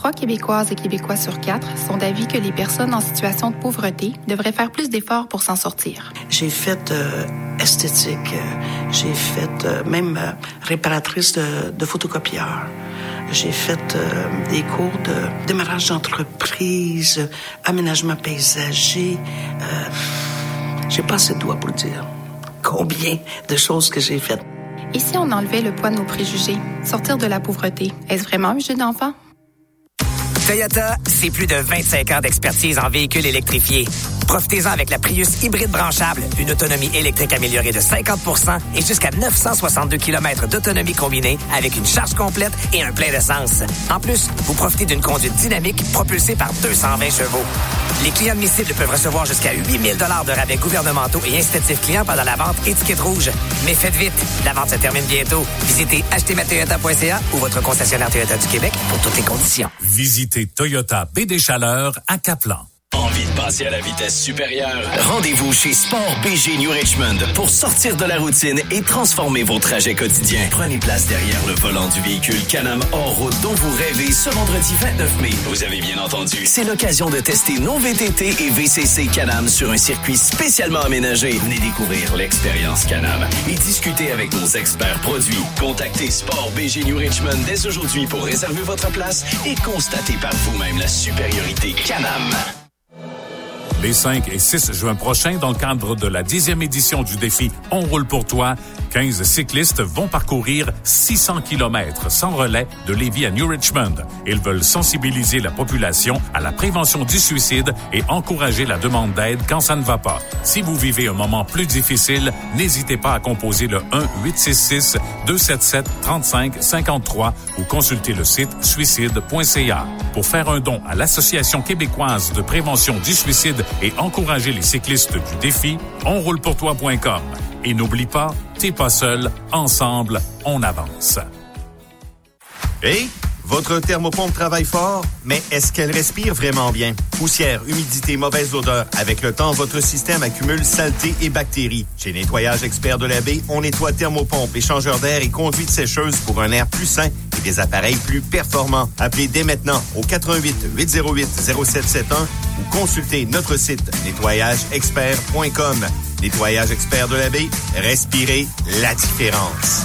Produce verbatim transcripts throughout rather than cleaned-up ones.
Trois Québécoises et Québécois sur quatre sont d'avis que les personnes en situation de pauvreté devraient faire plus d'efforts pour s'en sortir. J'ai fait euh, esthétique, euh, j'ai fait euh, même euh, réparatrice de, de photocopieur. J'ai fait euh, des cours de démarrage d'entreprise, euh, aménagement paysager. Euh, j'ai pas assez de doigts pour dire combien de choses que j'ai faites. Et si on enlevait le poids de nos préjugés, sortir de la pauvreté, est-ce vraiment un jeu d'enfant? Toyota, c'est plus de vingt-cinq ans d'expertise en véhicules électrifiés. Profitez-en avec la Prius hybride branchable, une autonomie électrique améliorée de cinquante pour cent et jusqu'à neuf cent soixante-deux kilomètres d'autonomie combinée avec une charge complète et un plein d'essence. En plus, vous profitez d'une conduite dynamique propulsée par deux cent vingt chevaux. Les clients admissibles peuvent recevoir jusqu'à huit mille dollars de rabais gouvernementaux et incitatifs clients pendant la vente étiquette rouge. Mais faites vite, la vente se termine bientôt. Visitez achetez ma toyota point c a ou votre concessionnaire Toyota du Québec pour toutes les conditions. Visitez Toyota Baie des Chaleurs à Caplan. Envie de passer à la vitesse supérieure? Rendez-vous chez Sport B G New Richmond pour sortir de la routine et transformer vos trajets quotidiens. Prenez place derrière le volant du véhicule Can-Am hors route dont vous rêvez ce vendredi vingt-neuf mai. Vous avez bien entendu. C'est l'occasion de tester nos V T T et V C C Can-Am sur un circuit spécialement aménagé. Venez découvrir l'expérience Can-Am et discuter avec nos experts produits. Contactez Sport B G New Richmond dès aujourd'hui pour réserver votre place et constater par vous-même la supériorité Can-Am. Les cinq et six juin prochains, dans le cadre de la dixième édition du défi On roule pour toi, quinze cyclistes vont parcourir six cents kilomètres sans relais de Lévis à New Richmond. Ils veulent sensibiliser la population à la prévention du suicide et encourager la demande d'aide quand ça ne va pas. Si vous vivez un moment plus difficile, n'hésitez pas à composer le un huit six six deux sept sept trente-cinq cinquante-trois ou consulter le site suicide point c a. Pour faire un don à l'Association québécoise de prévention du suicide et encourager les cyclistes du défi, on roule pour toi point com. Et n'oublie pas, t'es pas seul, ensemble, on avance. Hey, votre thermopompe travaille fort, mais est-ce qu'elle respire vraiment bien? Poussière, humidité, mauvaise odeur. Avec le temps, votre système accumule saleté et bactéries. Chez Nettoyage Expert de la Baie, on nettoie thermopompe, échangeur d'air et conduite sécheuse pour un air plus sain et des appareils plus performants. Appelez dès maintenant au quatre un huit, huit zéro huit, zéro sept sept un ou consultez notre site nettoyage expert point com. Nettoyage Expert de la Baie, respirez la différence.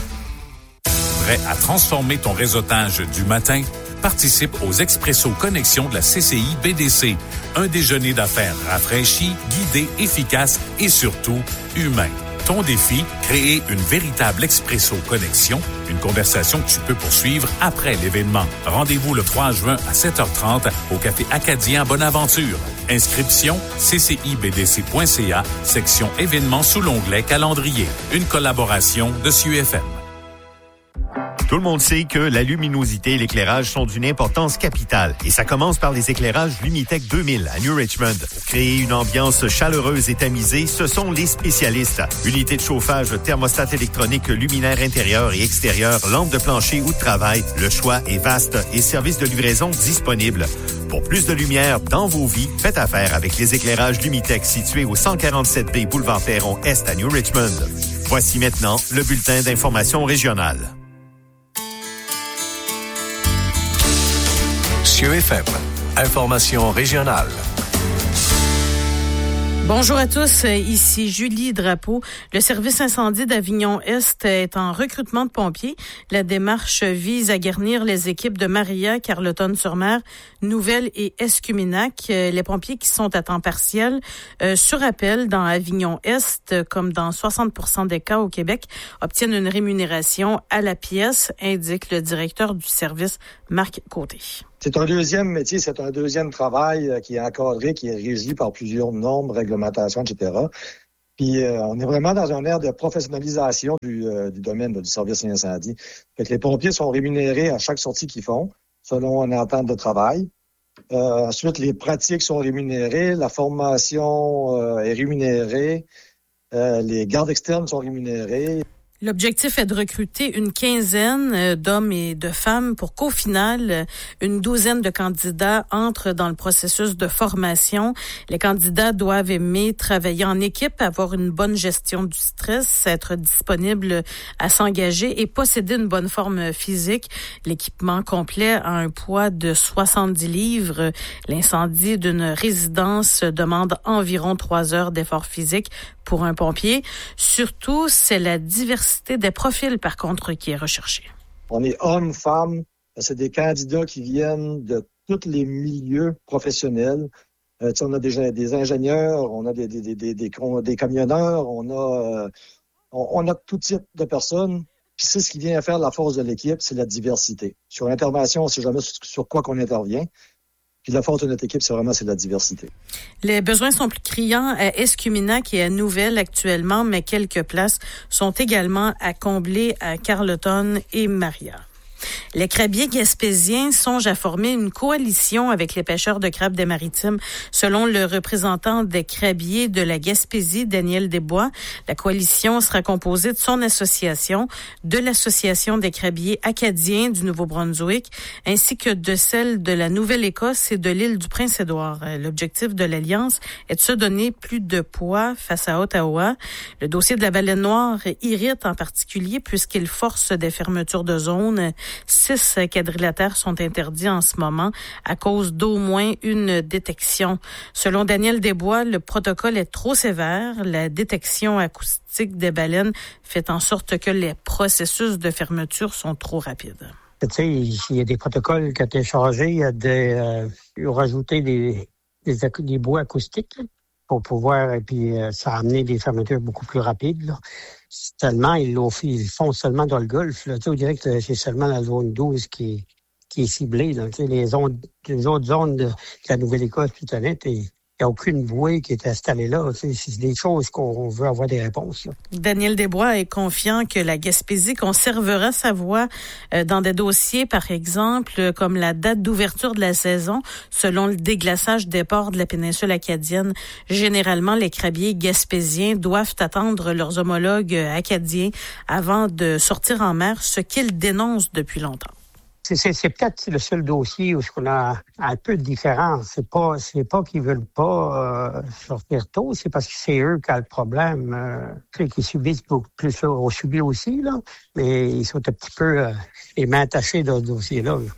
Prêt à transformer ton réseautage du matin? Participe aux Expresso Connexions de la C C I B D C. Un déjeuner d'affaires rafraîchi, guidé, efficace et surtout humain. Ton défi, créer une véritable Expresso Connexion, une conversation que tu peux poursuivre après l'événement. Rendez-vous le trois juin à sept heures trente au Café Acadien Bonaventure. Inscription c c i b d c point c a, section événements sous l'onglet calendrier. Une collaboration de S U F M. Tout le monde sait que la luminosité et l'éclairage sont d'une importance capitale. Et ça commence par les éclairages Lumitech deux mille à New Richmond. Pour créer une ambiance chaleureuse et tamisée, ce sont les spécialistes. Unité de chauffage, thermostat électronique, luminaire intérieur et extérieur, lampe de plancher ou de travail. Le choix est vaste et service de livraison disponible. Pour plus de lumière dans vos vies, faites affaire avec les éclairages Lumitech situés au cent quarante-sept B Boulevard Perron Est à New Richmond. Voici maintenant le bulletin d'information régionale. S U F M, information régionale. Bonjour à tous, ici Julie Drapeau. Le service incendie d'Avignon-Est est en recrutement de pompiers. La démarche vise à garnir les équipes de Maria, Carleton-sur-Mer, Nouvelle et Escuminac. Les pompiers qui sont à temps partiel euh, sur appel dans Avignon-Est, comme dans soixante pour cent des cas au Québec, obtiennent une rémunération à la pièce, indique le directeur du service, Marc Côté. C'est un deuxième métier, c'est un deuxième travail qui est encadré, qui est régi par plusieurs normes, réglementations, et cetera. Puis euh, on est vraiment dans un air de professionnalisation du, euh, du domaine là, du service incendie. Fait que les pompiers sont rémunérés à chaque sortie qu'ils font, selon une entente de travail. Euh, ensuite, les pratiques sont rémunérées, la formation euh, est rémunérée, euh, les gardes externes sont rémunérés. L'objectif est de recruter une quinzaine d'hommes et de femmes pour qu'au final, une douzaine de candidats entrent dans le processus de formation. Les candidats doivent aimer travailler en équipe, avoir une bonne gestion du stress, être disponibles à s'engager et posséder une bonne forme physique. L'équipement complet a un poids de soixante-dix livres. L'incendie d'une résidence demande environ trois heures d'effort physique pour un pompier. Surtout, c'est la diversité des profils, par contre, qui est recherchée. On est hommes, femmes, c'est des candidats qui viennent de tous les milieux professionnels. Euh, on a des, des ingénieurs, on a des, des, des, des, des, des camionneurs, on a, euh, on, on a tout type de personnes. Puis c'est ce qui vient faire la force de l'équipe, c'est la diversité. Sur l'intervention, on sait jamais sur, sur quoi qu'on intervient. Puis la force de notre équipe, c'est vraiment c'est la diversité. Les besoins sont plus criants à Escuminac et à Nouvelle actuellement, mais quelques places sont également à combler à Carleton et Maria. Les crabiers gaspésiens songent à former une coalition avec les pêcheurs de crabes des Maritimes. Selon le représentant des crabiers de la Gaspésie, Daniel Desbois, la coalition sera composée de son association, de l'Association des crabiers acadiens du Nouveau-Brunswick, ainsi que de celle de la Nouvelle-Écosse et de l'île du Prince-Édouard. L'objectif de l'Alliance est de se donner plus de poids face à Ottawa. Le dossier de la baleine noire irrite en particulier puisqu'il force des fermetures de zones. Six quadrilatères sont interdits en ce moment à cause d'au moins une détection. Selon Daniel Desbois, le protocole est trop sévère. La détection acoustique des baleines fait en sorte que les processus de fermeture sont trop rapides. Tu sais, il y a des protocoles qui ont été changés. Il y a des, euh, ils ont rajouté des, des, des bois acoustiques là, pour pouvoir, et puis euh, ça a amené des fermetures beaucoup plus rapides. Là. Tellement, ils, l'ont fait, ils le font seulement dans le golfe. Là. Tu sais, on dirait que c'est seulement la zone douze qui est, qui est ciblée. Là. Tu sais, les, zones, les autres zones de, de la Nouvelle-Écosse, tout honnête, et il n'y a aucune bouée qui est installée là. Tu sais, c'est des choses qu'on veut avoir des réponses. Là. Daniel Desbois est confiant que la Gaspésie conservera sa voix euh, dans des dossiers, par exemple, comme la date d'ouverture de la saison, selon le déglaçage des ports de la péninsule acadienne. Généralement, les crabiers gaspésiens doivent attendre leurs homologues acadiens avant de sortir en mer, ce qu'ils dénoncent depuis longtemps. C'est, c'est, c'est peut-être le seul dossier où on a un peu de différence. C'est pas, c'est pas qu'ils veulent pas euh, sortir tôt, c'est parce que c'est eux qui ont le problème. Euh, qui subissent beaucoup plus, on subit aussi, là, mais ils sont un petit peu euh, les mains attachées dans ce dossier-là. Là.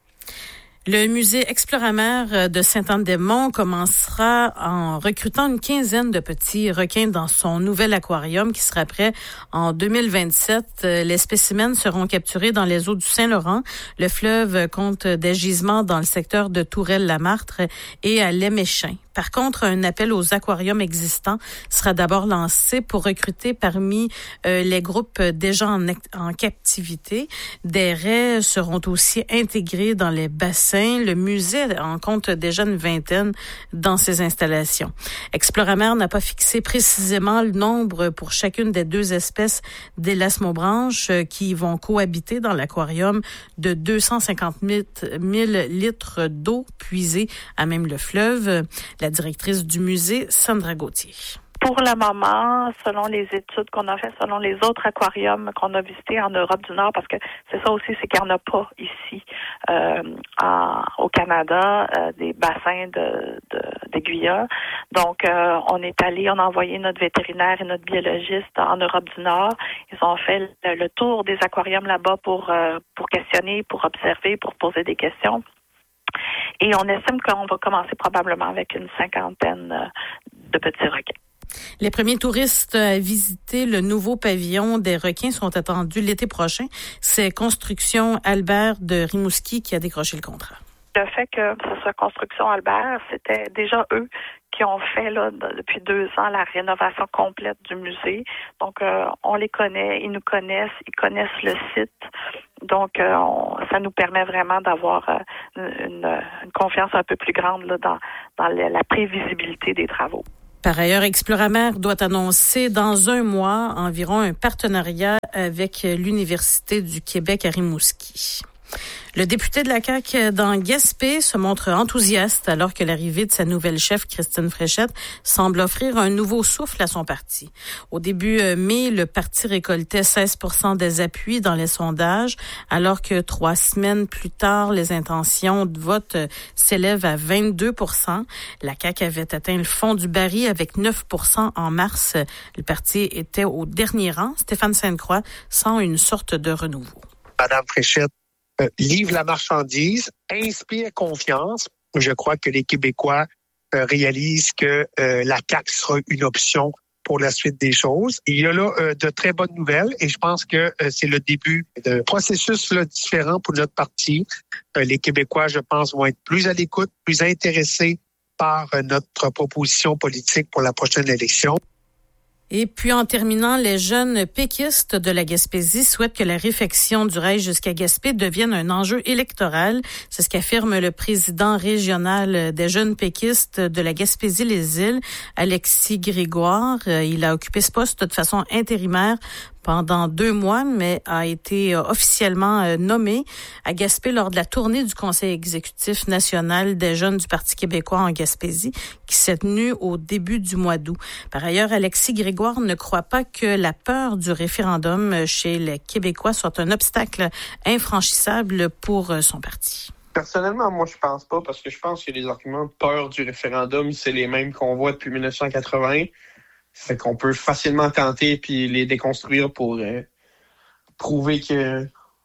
Le musée Exploramer de Sainte-Anne-des-Monts commencera en recrutant une quinzaine de petits requins dans son nouvel aquarium qui sera prêt en deux mille vingt-sept. Les spécimens seront capturés dans les eaux du Saint-Laurent. Le fleuve compte des gisements dans le secteur de Tourelle-la-Martre et à Léméchin. Par contre, un appel aux aquariums existants sera d'abord lancé pour recruter parmi euh, les groupes déjà en, en captivité. Des raies seront aussi intégrés dans les bassins. Le musée en compte déjà une vingtaine dans ses installations. Exploramer n'a pas fixé précisément le nombre pour chacune des deux espèces d'élasmobranches qui vont cohabiter dans l'aquarium de deux cent cinquante mille litres d'eau puisée à même le fleuve. La directrice du musée, Sandra Gauthier. Pour le moment, selon les études qu'on a faites, selon les autres aquariums qu'on a visités en Europe du Nord, parce que c'est ça aussi, c'est qu'il n'y en a pas ici euh, en, au Canada, euh, des bassins de, de, d'aiguilles. Donc, euh, on est allé, on a envoyé notre vétérinaire et notre biologiste en Europe du Nord. Ils ont fait le, le tour des aquariums là-bas pour, euh, pour questionner, pour observer, pour poser des questions. Et on estime qu'on va commencer probablement avec une cinquantaine de petits requins. Les premiers touristes à visiter le nouveau pavillon des requins sont attendus l'été prochain. C'est Construction Albert de Rimouski qui a décroché le contrat. Le fait que ce soit Construction Albert, c'était déjà eux qui ont fait là depuis deux ans la rénovation complète du musée. Donc, euh, on les connaît, ils nous connaissent, ils connaissent le site. Donc, euh, on, ça nous permet vraiment d'avoir euh, une, une confiance un peu plus grande là, dans, dans la, la prévisibilité des travaux. Par ailleurs, Exploramer doit annoncer dans un mois environ un partenariat avec l'Université du Québec à Rimouski. Le député de la C A Q dans Gaspé se montre enthousiaste alors que l'arrivée de sa nouvelle chef, Christine Fréchette, semble offrir un nouveau souffle à son parti. Au début mai, le parti récoltait seize pour cent des appuis dans les sondages, alors que trois semaines plus tard, les intentions de vote s'élèvent à vingt-deux pour cent. La C A Q avait atteint le fond du baril avec neuf pour cent en mars. Le parti était au dernier rang. Stéphane Sainte-Croix sent une sorte de renouveau. Madame Fréchette euh, livre la marchandise, inspire confiance. Je crois que les Québécois euh, réalisent que euh, la C A Q sera une option pour la suite des choses. Il y a là euh, de très bonnes nouvelles et je pense que euh, c'est le début d'un processus là, différent pour notre parti. Euh, les Québécois, je pense, vont être plus à l'écoute, plus intéressés par euh, notre proposition politique pour la prochaine élection. Et puis, en terminant, les jeunes péquistes de la Gaspésie souhaitent que la réfection du rail jusqu'à Gaspé devienne un enjeu électoral. C'est ce qu'affirme le président régional des jeunes péquistes de la Gaspésie-les-Îles, Alexis Grégoire. Il a occupé ce poste de façon intérimaire pendant deux mois, mais a été officiellement nommé à Gaspé lors de la tournée du Conseil exécutif national des jeunes du Parti québécois en Gaspésie, qui s'est tenue au début du mois d'août. Par ailleurs, Alexis Grégoire ne croit pas que la peur du référendum chez les Québécois soit un obstacle infranchissable pour son parti. Personnellement, moi, je pense pas, parce que je pense que les arguments de peur du référendum, c'est les mêmes qu'on voit depuis dix-neuf cent quatre-vingts. Fait qu'on peut facilement tenter puis les déconstruire pour euh, prouver que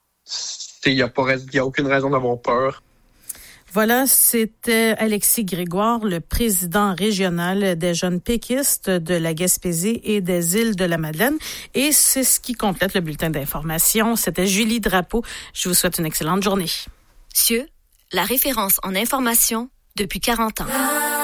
il y a pas il y a aucune raison d'avoir peur. Voilà, c'était Alexis Grégoire, le président régional des jeunes péquistes de la Gaspésie et des îles de la Madeleine. Et c'est ce qui complète le bulletin d'information. C'était Julie Drapeau. Je vous souhaite une excellente journée. C I E, la référence en information depuis quarante ans.